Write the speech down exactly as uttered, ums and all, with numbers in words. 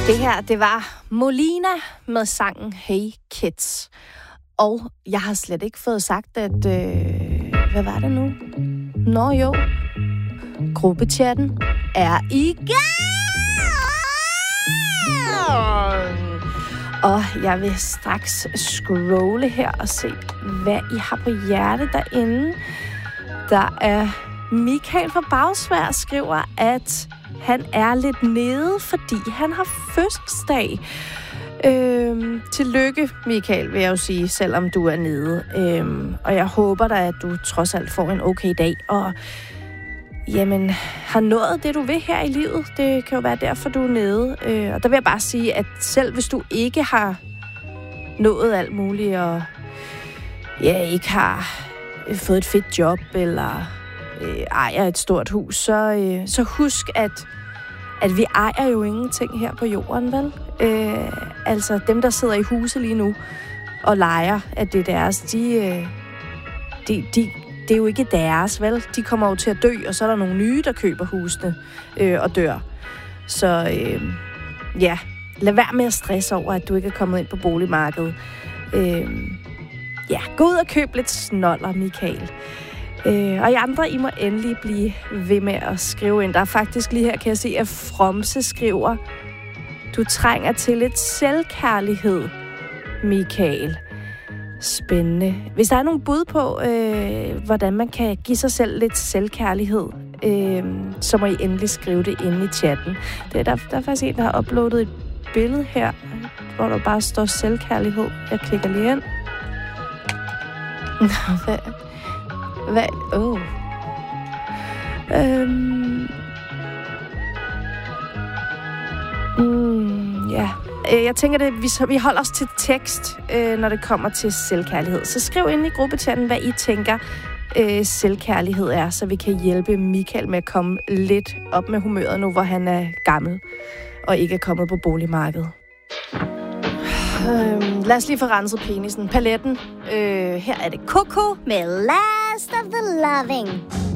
Det her, det var Molina med sangen Hey Kids. Og jeg har slet ikke fået sagt, at... Øh, hvad var det nu? Nå jo. Gruppechatten er i gang! Og jeg vil straks scrolle her og se, hvad I har på hjerte derinde. Der er Michael fra Bagsvær skriver, at han er lidt nede, fordi han har fødselsdag. Øhm, tillykke, Michael, vil jeg jo sige, selvom du er nede. Øhm, og jeg håber da, at du trods alt får en okay dag. Og jamen, har nået det, du vil her i livet. Det kan jo være derfor, du er nede. Øh, og der vil jeg bare sige, at selv hvis du ikke har nået alt muligt, og ja, ikke har fået et fedt job, eller øh, ejer et stort hus, så, øh, så husk, at, at vi ejer jo ingenting her på jorden, vel? Øh, altså, dem, der sidder i huse lige nu og leger, at det er deres, de, øh, de, de, det er jo ikke deres, vel? De kommer jo til at dø, og så er der nogle nye, der køber husene øh, og dør. Så øh, ja, lad være med at stresse over, at du ikke er kommet ind på boligmarkedet. Øh, ja, gå ud og køb lidt snoller, Michael. Øh, og I andre, I må endelig blive ved med at skrive ind. Der er faktisk lige her, kan jeg se, at Fromse skriver, du trænger til lidt selvkærlighed, Michael. Spændende. Hvis der er nogle bud på, øh, hvordan man kan give sig selv lidt selvkærlighed, øh, så må I endelig skrive det inde i chatten. Det er der, der er faktisk en, der har uploadet et billede her, hvor der bare står selvkærlighed. Jeg klikker lige ind. Hvad? Hvad? Oh. Øhm. Mm, ja. Jeg tænker, at vi, vi holder os til tekst, øh, når det kommer til selvkærlighed. Så skriv ind i gruppechatten, hvad I tænker, øh, selvkærlighed er, så vi kan hjælpe Michael med at komme lidt op med humøret nu, hvor han er gammel og ikke er kommet på boligmarkedet. Øh, lad os lige få renset penisen. Paletten. Øh, her er det Coco med Last of the Loving.